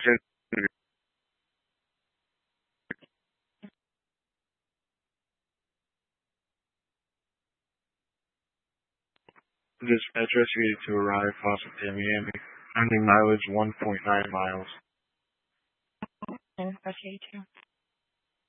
This address needed to arrive Faucet, Miami. Ending mileage 1.9 miles. Okay, too.